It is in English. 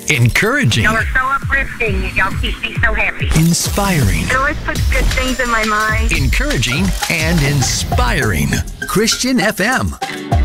Encouraging. Y'all are so uplifting. Y'all keep me so happy. Inspiring. It always puts good things in my mind. Encouraging and inspiring. Christian FM.